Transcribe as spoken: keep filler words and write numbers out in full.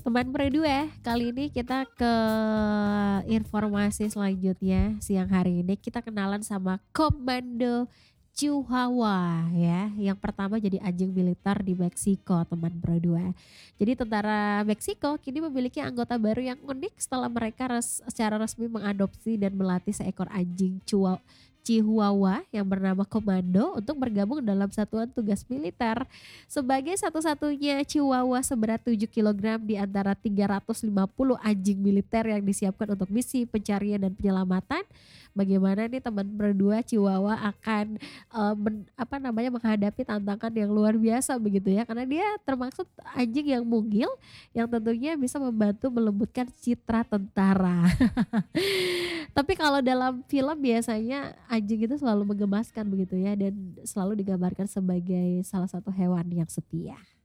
Teman berdua, kali ini kita ke informasi selanjutnya. Siang hari ini kita kenalan sama Komando Chihuahua ya. Yang pertama jadi anjing militer di Meksiko, teman berdua. Jadi tentara Meksiko kini memiliki anggota baru yang unik setelah mereka res- secara resmi mengadopsi dan melatih seekor anjing Chihuahua Chihuahua yang bernama Komando untuk bergabung dalam satuan tugas militer. Sebagai satu-satunya Chihuahua seberat tujuh kilogram di antara tiga ratus lima puluh anjing militer yang disiapkan untuk misi pencarian dan penyelamatan, bagaimana nih teman berdua Chihuahua akan eh, men- apa namanya menghadapi tantangan yang luar biasa begitu ya, karena dia termaksud anjing yang mungil yang tentunya bisa membantu melembutkan citra tentara. Tapi kalau dalam film biasanya anjing itu selalu menggemaskan begitu ya, dan selalu digambarkan sebagai salah satu hewan yang setia.